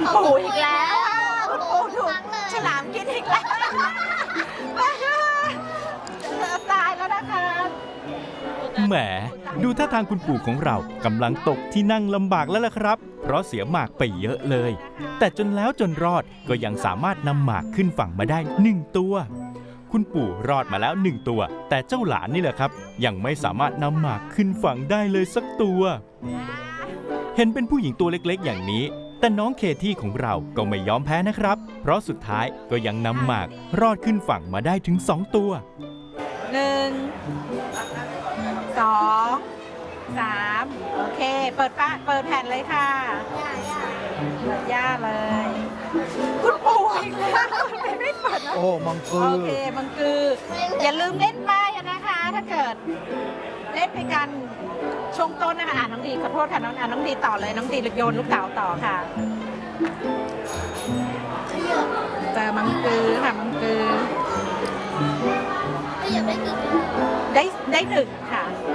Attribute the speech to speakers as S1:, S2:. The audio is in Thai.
S1: คุณปู่อีกแล้วคุณปู่ถูกฉลามกินอีกแล้วตายแล้วนะคะ
S2: แหมดูท่าทางคุณปู่ของเรากำลังตกที่นั่งลำบากแล้วล่ะครับเพราะเสียหมากไปเยอะเลยแต่จนแล้วจนรอดก็ยังสามารถนำหมากขึ้นฝั่งมาได้1ตัวคุณปู่รอดมาแล้ว1ตัวแต่เจ้าหลานนี่แหละครับยังไม่สามารถนำหมากขึ้นฝั่งได้เลยสักตัวเห็นเป็นผู้หญิงตัวเล็กๆอย่างนี้แต่น้องเคที่ของเราก็ไม่ยอมแพ้นะครับเพราะสุดท้ายก็ยังนำหมากรอดขึ้นฝั่งมาได้ถึง2ตัว
S1: 1 2 3โอเคเปิดแผ่นเลยค่ะเปิดย่าเลยคุณปู่อีกแล้วไม่เปิดนะ
S3: โอ้มังกือ
S1: โอเคมังกืออย่าลืมเล่นป้ายนะคะถ้าเกิดเล่นไปกันช่วงต้นนะคะน้องดีขอโทษค่ะน้องดีต่อเลยน้องดีโยนลูกเต๋าต่อค่ะเจอมังกือค่ะมังกือได้1ค่ะ